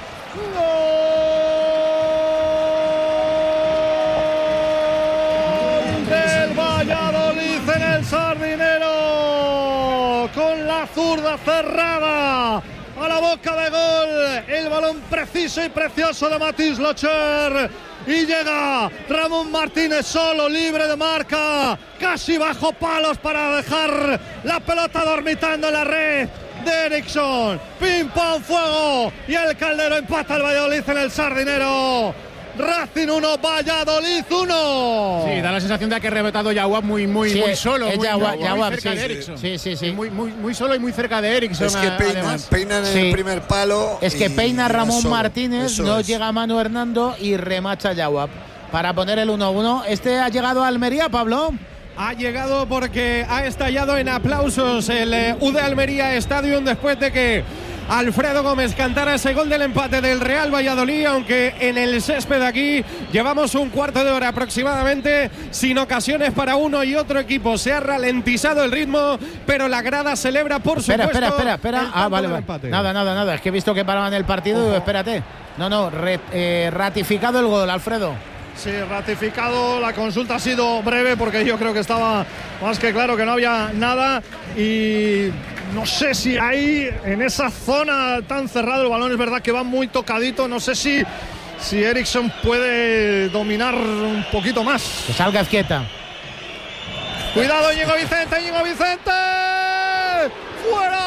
[SPEAKER 7] gol del Valladolid en el Sardinero, con la zurda cerrada a la boca de gol, el balón preciso y precioso de Matis Locher y llega Ramón Martínez solo, libre de marca, casi bajo palos para dejar la pelota dormitando en la red de Eriksson, pim pam fuego y el Caldero empata al Valladolid en el Sardinero. Racing uno, Valladolid uno.
[SPEAKER 1] Sí, da la sensación de que ha rebotado Yaguab muy, muy,
[SPEAKER 2] Sí,
[SPEAKER 1] muy solo.
[SPEAKER 2] es
[SPEAKER 1] muy,
[SPEAKER 2] Yaguab,
[SPEAKER 1] muy
[SPEAKER 2] Yaguab,
[SPEAKER 1] cerca
[SPEAKER 2] sí,
[SPEAKER 1] de
[SPEAKER 2] sí,
[SPEAKER 1] Eriksson.
[SPEAKER 2] sí, sí, sí.
[SPEAKER 1] Muy, muy, muy solo y muy cerca de Eriksson.
[SPEAKER 5] Es que
[SPEAKER 1] a-
[SPEAKER 5] peinan,
[SPEAKER 1] además.
[SPEAKER 5] peinan en
[SPEAKER 2] Sí.
[SPEAKER 5] el primer palo.
[SPEAKER 2] Es que
[SPEAKER 5] y
[SPEAKER 2] peina
[SPEAKER 5] va
[SPEAKER 2] Ramón
[SPEAKER 5] solo.
[SPEAKER 2] Martínez,
[SPEAKER 5] Eso
[SPEAKER 2] no
[SPEAKER 5] es.
[SPEAKER 2] llega Manu Hernando y remacha Yaguab para poner el uno uno. Este ha llegado a Almería, Pablo.
[SPEAKER 3] Ha llegado porque ha estallado en aplausos el eh, U D Almería Stadium después de que Alfredo Gómez cantara ese gol del empate del Real Valladolid, aunque en el césped aquí llevamos un cuarto de hora aproximadamente sin ocasiones para uno y otro equipo. Se ha ralentizado el ritmo, pero la grada celebra por
[SPEAKER 2] Espera,
[SPEAKER 3] supuesto.
[SPEAKER 2] espera, espera, espera.
[SPEAKER 3] el
[SPEAKER 2] Ah,
[SPEAKER 3] tanto
[SPEAKER 2] vale,
[SPEAKER 3] del
[SPEAKER 2] vale.
[SPEAKER 3] empate.
[SPEAKER 2] Nada, nada, nada. Es que he visto que paraban el partido y digo, espérate. No, no, re- eh, ratificado el gol, Alfredo.
[SPEAKER 7] Sí, ratificado, la consulta ha sido breve porque yo creo que estaba más que claro que no había nada y no sé si ahí en esa zona tan cerrada el balón es verdad que va muy tocadito, no sé si si Eriksson puede dominar un poquito más.
[SPEAKER 2] Que salga quieta.
[SPEAKER 7] Cuidado, Íñigo Vicente, Íñigo Vicente. ¡Fuera!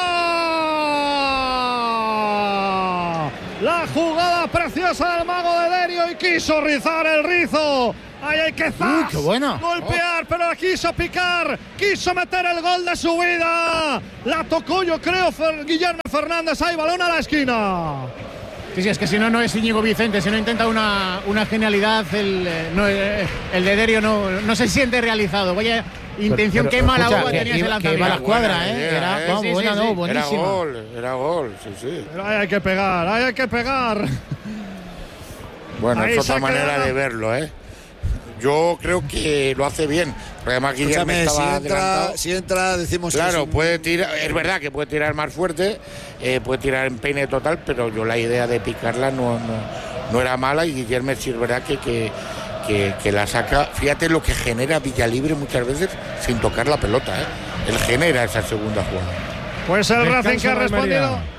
[SPEAKER 7] La jugada preciosa del mago de Derio y quiso rizar el rizo. Ahí hay que
[SPEAKER 2] Uy, qué bueno.
[SPEAKER 7] golpear, pero la quiso picar, quiso meter el gol de su vida. La tocó, yo creo, Fer- Guillermo Fernández. Ahí, balón a la esquina.
[SPEAKER 1] Sí, sí, es que si no, no es Íñigo Vicente. Si no intenta una, una genialidad, el, eh, no, eh, el de Derio no, no se siente realizado. Vaya intención,
[SPEAKER 2] Pero-
[SPEAKER 1] qué
[SPEAKER 2] pero,
[SPEAKER 1] mala
[SPEAKER 2] escucha,
[SPEAKER 1] uva
[SPEAKER 2] que
[SPEAKER 1] tenía ese
[SPEAKER 2] iba- que iba a la
[SPEAKER 1] lanzamiento.
[SPEAKER 2] escuadra,
[SPEAKER 6] Buena
[SPEAKER 2] ¿eh?
[SPEAKER 6] idea,
[SPEAKER 2] Era,
[SPEAKER 6] ¿eh?
[SPEAKER 2] vamos,
[SPEAKER 1] Sí, sí,
[SPEAKER 2] buena,
[SPEAKER 1] sí,
[SPEAKER 2] no,
[SPEAKER 1] sí.
[SPEAKER 6] Era
[SPEAKER 2] buenísima.
[SPEAKER 6] gol, era gol, sí, sí.
[SPEAKER 7] Pero ahí hay que pegar, ahí hay que pegar.
[SPEAKER 6] Bueno,
[SPEAKER 7] Ahí
[SPEAKER 6] es otra
[SPEAKER 7] se ha
[SPEAKER 6] manera
[SPEAKER 7] quedado.
[SPEAKER 6] de verlo, ¿eh? Yo creo que lo hace bien. Porque además Guillermo
[SPEAKER 5] Escúchame, si
[SPEAKER 6] estaba
[SPEAKER 5] entra,
[SPEAKER 6] adelantado.
[SPEAKER 5] si entra, decimos que
[SPEAKER 6] Claro,
[SPEAKER 5] es un-
[SPEAKER 6] puede tirar, es verdad que puede tirar más fuerte, eh, puede tirar en peine total, pero yo la idea de picarla no, no, no era mala y Guillermo sí es verdad que, que, que, que la saca. Fíjate lo que genera Villalibre muchas veces sin tocar la pelota, ¿eh? Él genera esa segunda jugada.
[SPEAKER 7] Pues el
[SPEAKER 3] Descanso
[SPEAKER 7] Racing que ha
[SPEAKER 3] de Almería.
[SPEAKER 7] respondido.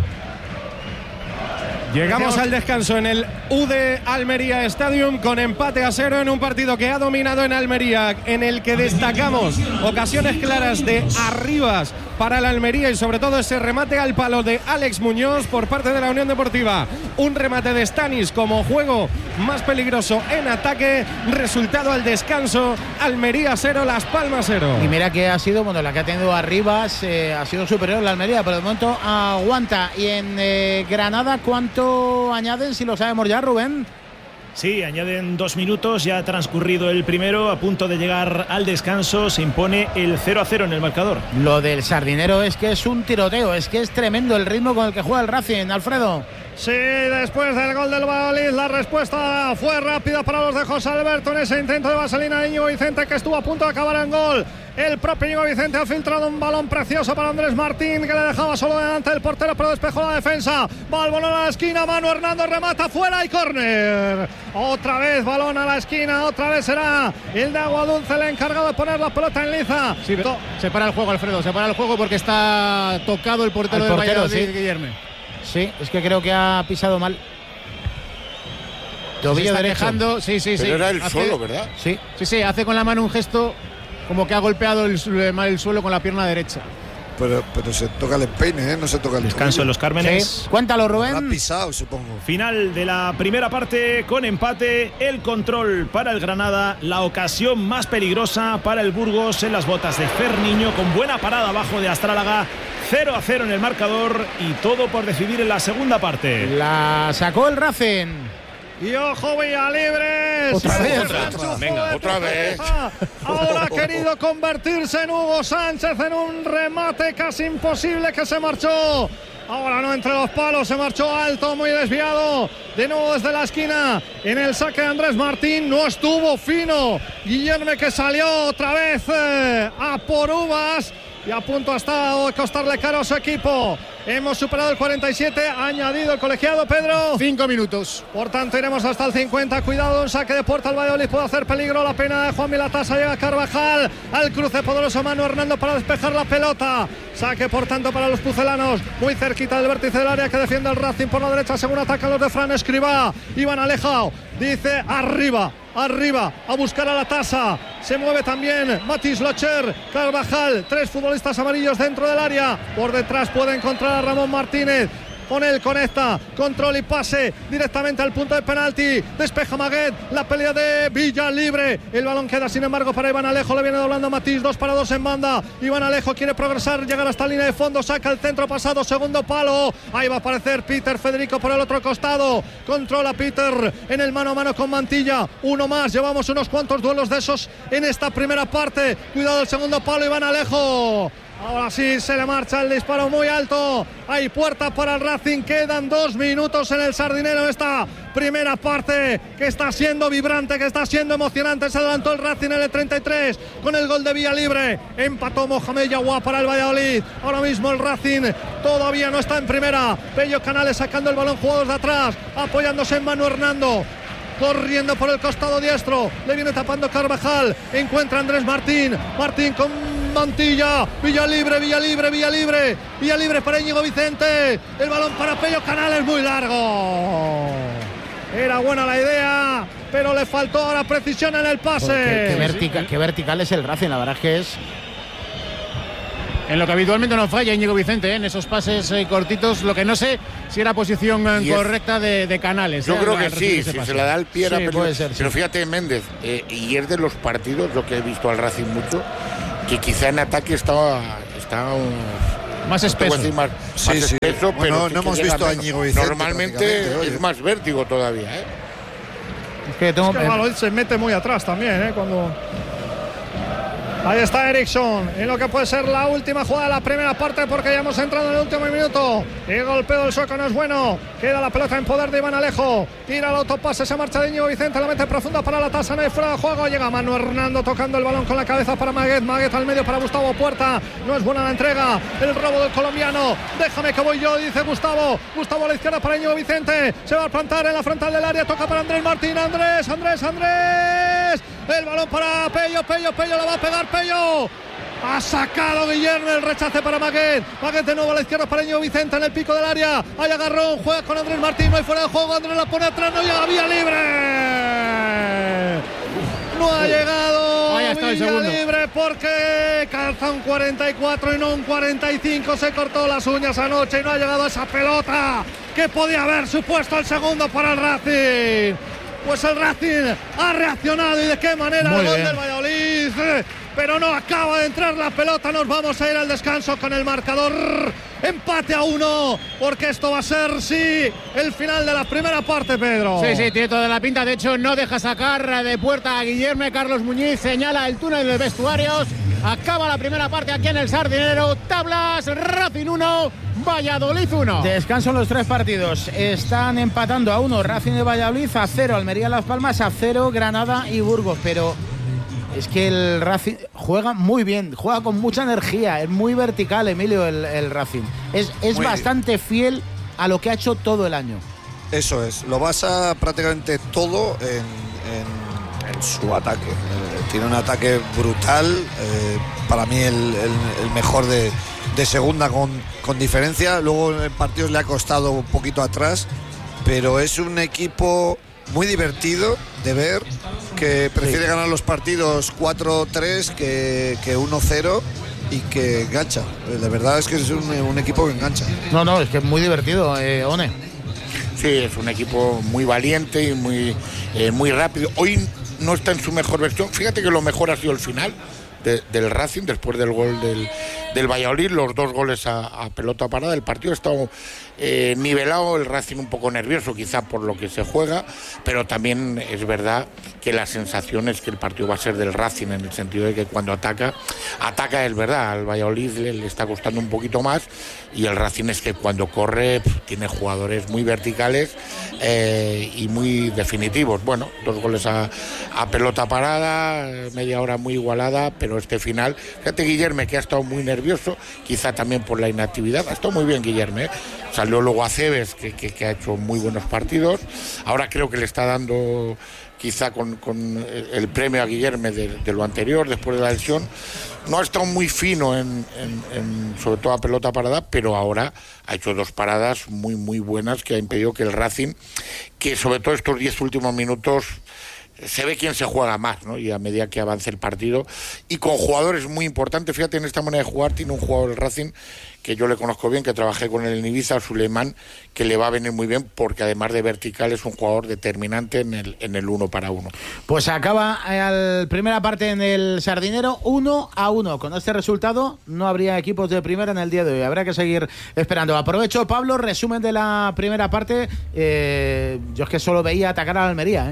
[SPEAKER 3] Llegamos al descanso en el U D Almería Stadium con empate a cero en un partido que ha dominado en Almería, en el que destacamos ocasiones claras de Arribas para la Almería y sobre todo ese remate al palo de Alex Muñoz por parte de la Unión Deportiva. Un remate de Stanis como juego más peligroso en ataque. Resultado al descanso, Almería cero, Las Palmas cero.
[SPEAKER 2] Y mira que ha sido, bueno, la que ha tenido Arribas eh, ha sido superior la Almería, pero de momento aguanta. Y en eh, Granada, ¿cuánto añaden, si lo sabemos ya, Rubén?
[SPEAKER 4] Sí, añaden dos minutos, ya ha transcurrido el primero, a punto de llegar al descanso, se impone el cero a cero en el marcador.
[SPEAKER 2] Lo del Sardinero es que es un tiroteo, es que es tremendo el ritmo con el que juega el Racing, Alfredo.
[SPEAKER 7] Sí, después del gol del Valladolid, la respuesta fue rápida para los de José Alberto en ese intento de vaselina de Íñigo Vicente, que estuvo a punto de acabar en gol. El propio Íñigo Vicente ha filtrado un balón precioso para Andrés Martín, que le dejaba solo delante del portero, pero despejó la defensa. Va el balón a la esquina, Manu Hernando remata fuera y córner. Otra vez balón a la esquina, otra vez será el de Aguadulce el encargado de poner la pelota en liza.
[SPEAKER 1] Sí,
[SPEAKER 7] To-
[SPEAKER 1] se para el juego, Alfredo, se para el juego porque está tocado el portero
[SPEAKER 2] Al
[SPEAKER 1] del
[SPEAKER 2] portero,
[SPEAKER 1] Valladolid,
[SPEAKER 2] sí.
[SPEAKER 1] Guillermo.
[SPEAKER 2] Sí, es que creo que ha pisado mal.
[SPEAKER 1] Se
[SPEAKER 2] Tobillo
[SPEAKER 1] está
[SPEAKER 2] derecho.
[SPEAKER 1] quejando, sí, sí, sí.
[SPEAKER 6] Pero era él
[SPEAKER 1] Hace-
[SPEAKER 6] solo, ¿verdad?
[SPEAKER 2] Sí.
[SPEAKER 1] Sí, sí, hace con la mano un gesto como que ha golpeado el, su- el suelo con la pierna derecha.
[SPEAKER 5] Pero, pero se toca el empeine, ¿eh? No se toca el
[SPEAKER 4] Descanso
[SPEAKER 5] tobillo.
[SPEAKER 4] en los Cármenes.
[SPEAKER 2] Sí. Cuéntalo,
[SPEAKER 5] Lo ha
[SPEAKER 2] Rubén.
[SPEAKER 5] pisado, supongo.
[SPEAKER 4] Final de la primera parte con empate, el control para el Granada, la ocasión más peligrosa para el Burgos en las botas de Ferniño, con buena parada abajo de Astrálaga, cero a cero en el marcador y todo por decidir en la segunda parte.
[SPEAKER 2] La sacó el Racing.
[SPEAKER 7] Y ojo, Villalibre.
[SPEAKER 2] Otra
[SPEAKER 7] Se
[SPEAKER 2] vez.
[SPEAKER 7] desenchufó
[SPEAKER 6] Venga,
[SPEAKER 7] de
[SPEAKER 6] otra vez.
[SPEAKER 7] cabeza. Ahora ha querido convertirse en Hugo Sánchez en un remate casi imposible que se marchó. Ahora no entre los palos, se marchó alto, muy desviado. De nuevo desde la esquina. En el saque de Andrés Martín no estuvo fino. Guillermo que salió otra vez eh, a por uvas. Y a punto ha estado de costarle caro a su equipo. Hemos superado el cuarenta y siete, ha añadido el colegiado, Pedro.
[SPEAKER 1] Cinco minutos.
[SPEAKER 7] Por tanto, iremos hasta el cincuenta. Cuidado, un saque de puerta al Valladolid puede hacer peligro. La pena de Juan Milatasa, llega Carvajal al cruce poderoso Manu Hernando para despejar la pelota. Saque, por tanto, para los pucelanos, muy cerquita del vértice del área que defiende el Racing por la derecha, según atacan los de Fran Escribá. Iván Alejao dice arriba, arriba, a buscar a la tasa. Se mueve también Matis Locher, Carvajal, tres futbolistas amarillos dentro del área. Por detrás puede encontrar a Ramón Martínez. Con él conecta, control y pase directamente al punto de penalti. Despeja Maguet, la pelea de Villalibre. El balón queda sin embargo para Iván Alejo. Le viene doblando Matís, dos para dos en banda. Iván Alejo quiere progresar, llegar hasta la línea de fondo. Saca el centro pasado, segundo palo. Ahí va a aparecer Peter Federico por el otro costado. Controla Peter en el mano a mano con Mantilla. Uno más, llevamos unos cuantos duelos de esos en esta primera parte. Cuidado el segundo palo, Iván Alejo. Ahora sí se le marcha el disparo muy alto. Hay puerta para el Racing. Quedan dos minutos en el Sardinero. Esta primera parte que está siendo vibrante, que está siendo emocionante. Se adelantó el Racing en el treinta y tres con el gol de Villalibre. Empató Mohamed Yaguá para el Valladolid. Ahora mismo el Racing todavía no está en primera. Pello Canales sacando el balón, jugados de atrás, apoyándose en Manu Hernando. Corriendo por el costado diestro, le viene tapando Carvajal, encuentra Andrés Martín, Martín con Mantilla, Villalibre, Villalibre, Villalibre, Villalibre para Íñigo Vicente, el balón para Pello Canales muy largo. Era buena la idea, pero le faltó ahora precisión en el pase.
[SPEAKER 2] Qué, qué, vertica, qué vertical es el Racing, la verdad es que es...
[SPEAKER 1] En lo que habitualmente no falla Íñigo Vicente, ¿eh? En esos pases eh, cortitos, lo que no sé si era posición eh, correcta de, de Canales.
[SPEAKER 6] Yo
[SPEAKER 1] ¿eh?
[SPEAKER 6] creo que sí, si se la da al pie era
[SPEAKER 2] sí, puede ser,
[SPEAKER 6] pero
[SPEAKER 2] sí.
[SPEAKER 6] fíjate, Méndez, eh, y es de los partidos, lo que he visto al Racing mucho, que quizá en ataque estaba, estaba un,
[SPEAKER 1] más espeso.
[SPEAKER 6] No más,
[SPEAKER 5] sí,
[SPEAKER 6] más
[SPEAKER 5] sí.
[SPEAKER 6] espeso,
[SPEAKER 5] Bueno,
[SPEAKER 6] pero
[SPEAKER 5] no hemos visto a Íñigo Vicente.
[SPEAKER 6] Normalmente es más vértigo todavía, ¿eh?
[SPEAKER 2] Es que, tengo...
[SPEAKER 7] es que Valladolid se mete muy atrás también, ¿eh? Cuando... Ahí está Eriksson, en lo que puede ser la última jugada de la primera parte, porque ya hemos entrado en el último minuto. El golpeo del sueco no es bueno. Queda la pelota en poder de Iván Alejo. Tira el autopase, se marcha de Íñigo Vicente, la mete profunda para la tasa, no hay fuera de juego. Llega Manu Hernando tocando el balón con la cabeza para Maguet. Maguet al medio para Gustavo Puerta. No es buena la entrega. El robo del colombiano. Déjame que voy yo, dice Gustavo. Gustavo a la izquierda para Íñigo Vicente. Se va a plantar en la frontal del área. Toca para Andrés Martín. Andrés, Andrés, Andrés. El balón para Pello, Pello, Pello, la va a pegar Pello. Ha sacado Guillermo, el rechace para Maguet. Maguet de nuevo a la izquierda para Íñigo Vicente en el pico del área. Hay agarrón, juega con Andrés Martín, no hay fuera de juego. Andrés la pone atrás, no llega, vía libre. No ha llegado
[SPEAKER 1] Ahí está el
[SPEAKER 7] vía
[SPEAKER 1] segundo.
[SPEAKER 7] libre porque calza un cuarenta y cuatro y no un cuarenta y cinco. Se cortó las uñas anoche y no ha llegado esa pelota que podía haber supuesto el segundo para el Racing. Pues el Racing ha reaccionado, y de qué manera.
[SPEAKER 1] Muy
[SPEAKER 7] el gol
[SPEAKER 1] bien.
[SPEAKER 7] del Valladolid, pero no acaba de entrar la pelota. Nos vamos a ir al descanso con el marcador empate a uno, porque esto va a ser, sí, el final de la primera parte, Pedro.
[SPEAKER 1] Sí, sí, tiene toda la pinta. De hecho, no deja sacar de puerta a Guillermo. Carlos Muñiz señala el túnel de vestuarios. Acaba la primera parte aquí en el Sardinero. Tablas, Racing uno, Valladolid uno.
[SPEAKER 2] Descanso en los tres partidos. Están empatando a uno Racing de Valladolid, a cero Almería Las Palmas, a cero Granada y Burgos. Pero es que el Racing juega muy bien, juega con mucha energía, es muy vertical, Emilio, el, el Racing. Es, es bastante fiel a lo que ha hecho todo el año.
[SPEAKER 5] Eso es, lo basa prácticamente todo en, en, en su ataque. Eh, tiene un ataque brutal, eh, para mí el, el, el mejor de, de segunda con, con diferencia. Luego en partidos le ha costado un poquito atrás, pero es un equipo muy divertido de ver, que prefiere sí. ganar los partidos cuatro tres que, que uno cero y que engancha. La verdad es que es un, un equipo que engancha.
[SPEAKER 2] No, no, es que es muy divertido, eh, One.
[SPEAKER 6] Sí, es un equipo muy valiente y muy, eh, muy rápido. Hoy no está en su mejor versión. Fíjate que lo mejor ha sido el final de, del Racing, después del gol del, del Valladolid, los dos goles a, a pelota parada. El partido ha estado eh, nivelado, el Racing un poco nervioso quizá por lo que se juega, pero también es verdad que la sensación es que el partido va a ser del Racing, en el sentido de que cuando ataca, ataca es verdad, al Valladolid le, le está costando un poquito más, y el Racing es que cuando corre pff, tiene jugadores muy verticales eh, y muy definitivos. Bueno, dos goles a, a pelota parada, media hora muy igualada, pero este final, fíjate Guillermo, que ha estado muy nervioso, quizá también por la inactividad, ha estado muy bien Guillermo, ¿eh? Salió luego Aceves, que, que, que ha hecho muy buenos partidos, ahora creo que le está dando quizá con, con el premio a Guillermo de, de lo anterior, después de la lesión. No ha estado muy fino, en, en, en, sobre todo a pelota parada, pero ahora ha hecho dos paradas muy, muy buenas que ha impedido que el Racing, que sobre todo estos diez últimos minutos, se ve quién se juega más, ¿no? Y a medida que avance el partido, y con jugadores muy importantes. Fíjate, en esta manera de jugar tiene un jugador del Racing que yo le conozco bien, que trabajé con él en Ibiza, Suleiman, que le va a venir muy bien, porque además de vertical es un jugador determinante en el, en el uno para uno.
[SPEAKER 2] Pues acaba la primera parte en el Sardinero, uno a uno. Con este resultado no habría equipos de primera en el día de hoy, habrá que seguir esperando. Aprovecho, Pablo, resumen de la primera parte. Eh, yo es que solo veía atacar a la Almería, ¿eh?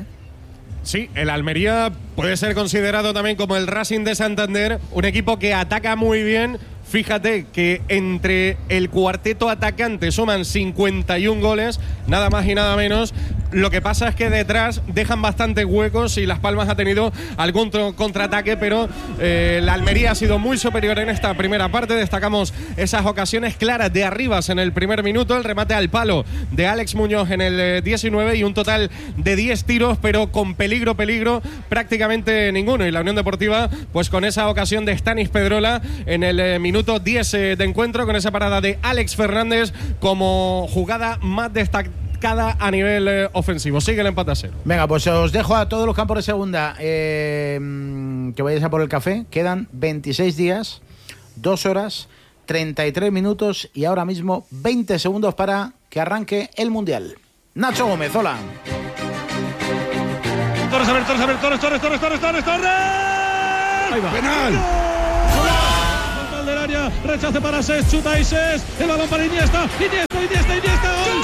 [SPEAKER 3] Sí, el Almería puede ser considerado también como el Racing de Santander, un equipo que ataca muy bien. Fíjate que entre el cuarteto atacante suman cincuenta y un goles, nada más y nada menos. Lo que pasa es que detrás dejan bastantes huecos y Las Palmas ha tenido algún contraataque, pero eh, la Almería ha sido muy superior en esta primera parte. Destacamos esas ocasiones claras de Arribas en el primer minuto, el remate al palo de Alex Muñoz en el diecinueve y un total de diez tiros, pero con peligro, peligro prácticamente ninguno. Y la Unión Deportiva, pues con esa ocasión de Stanis Pedrola en el eh, minuto diez de encuentro, con esa parada de Alex Fernández como jugada más destacada atascada a nivel eh, ofensivo. Sigue el empate a cero.
[SPEAKER 2] Venga, pues os dejo a todos los campos de segunda eh, que vayáis a por el café. Quedan veintiséis días, dos horas, treinta y tres minutos y ahora mismo veinte segundos para que arranque el Mundial. Nacho Gómez, hola.
[SPEAKER 10] Torres, a ver, Torres, a ver, Torres, Torres, Torres, Torres, Torres, Torres.
[SPEAKER 3] Ahí va.
[SPEAKER 10] Penal. Gol del área, rechace para Ses, chuta y Ses, el balón para Iniesta, Iniesta, Iniesta, Iniesta, gol.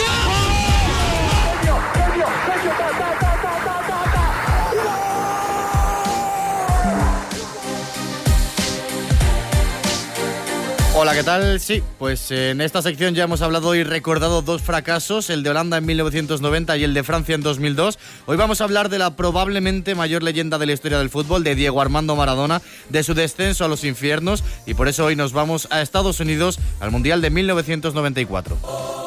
[SPEAKER 11] Hola, ¿qué tal? Sí, pues en esta sección ya hemos hablado y recordado dos fracasos, el de Holanda en mil novecientos noventa y el de Francia en dos mil dos. Hoy vamos a hablar de la probablemente mayor leyenda de la historia del fútbol, de Diego Armando Maradona, de su descenso a los infiernos, y por eso hoy nos vamos a Estados Unidos, al Mundial de mil novecientos noventa y cuatro.